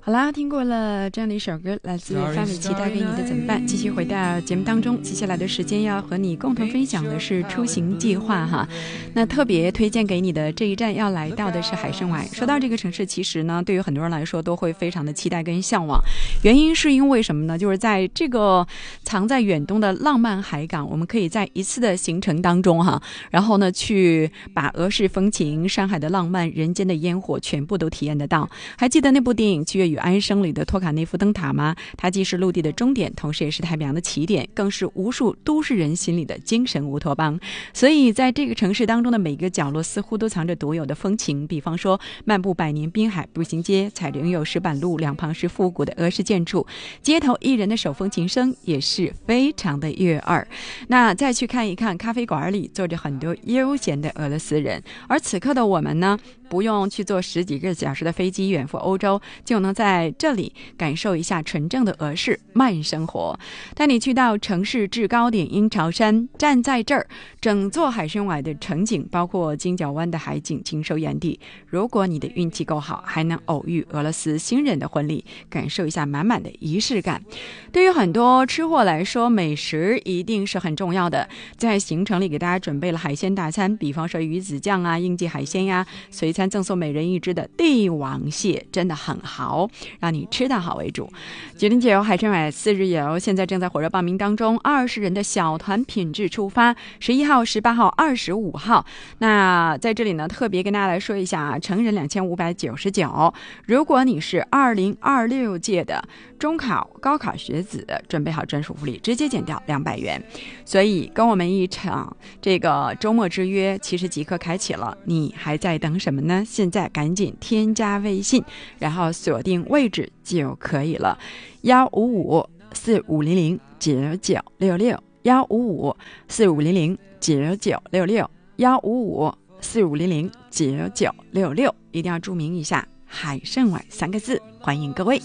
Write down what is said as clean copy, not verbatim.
好啦，听过了这样的一首歌，来自范玮琪带给你的怎么办，继续回到节目当中。接下来的时间要和你共同分享的是出行计划哈。那特别推荐给你的这一站要来到的是海参崴。说到这个城市，其实呢对于很多人来说都会非常的期待跟向往，原因是因为什么呢？就是在这个藏在远东的浪漫海港，我们可以在一次的行程当中哈，然后呢去把俄式风情、山海的浪漫、人间的烟火全部都体验得到。还记得那部电影《七月与安生》里的托卡内夫灯塔吗？它既是陆地的终点，同时也是太平洋的起点，更是无数都市人心里的精神乌托邦。所以在这个城市当中的每个角落似乎都藏着独有的风情，比方说漫步百年滨海步行街，踩着拥有石板路，两旁是复古的俄式建筑，街头艺人的手风琴声也是非常的悦耳。那再去看一看咖啡馆里坐着很多悠闲的俄罗斯人，而此刻的我们呢，不用去坐10几个小时的飞机远赴欧洲，就能在这里感受一下纯正的俄式慢生活。带你去到城市制高点鹰巢山，站在这儿，整座海参崴的城景，包括金角湾的海景尽收眼底。如果你的运气够好，还能偶遇俄罗斯新人的婚礼，感受一下满满的仪式感。对于很多吃货来说，美食一定是很重要的。在行程里给大家准备了海鲜大餐，比方说鱼子酱啊、应季海鲜呀，随餐赠送每人1只的帝王蟹，真的很豪，让你吃得好为主。吉林解游海参崴4日游现在正在火热报名当中，20人的小团品质出发，11号、18号、25号。那在这里呢，特别跟大家来说一下啊，成人2599，如果你是2026届的中考、高考学子，准备好专属福利，直接减掉200元。所以跟我们一场这个周末之约其实即刻开启了，你还在等什么呢？现在赶紧添加微信，然后锁定位置就可以了，15545009966，15545009966，15545009966，一定要注明一下海参崴3个字，欢迎各位。